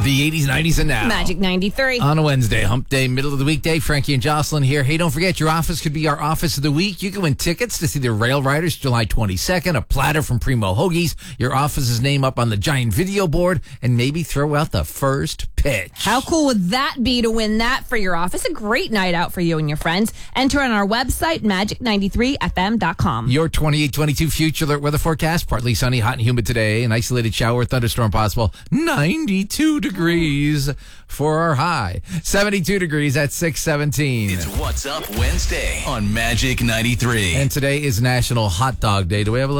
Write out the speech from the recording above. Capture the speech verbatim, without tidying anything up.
The eighties, nineties, and now. Magic ninety-three. On a Wednesday, hump day, middle of the weekday. Frankie and Jocelyn here. Hey, don't forget, your office could be our office of the week. You can win tickets to see the Rail Riders July twenty-second, a platter from Primo Hoagies, your office's name up on the giant video board, and maybe throw out the first pitch. How cool would that be to win that for your office? A great night out for you and your friends. Enter on our website, magic ninety-three f m dot com. Your twenty-eight twenty-two Future Alert weather forecast. Partly sunny, hot and humid today. An isolated shower, thunderstorm possible. ninety-two degrees for our high. seventy-two degrees at six seventeen. It's What's Up Wednesday on Magic ninety-three. And today is National Hot Dog Day. Do we have a little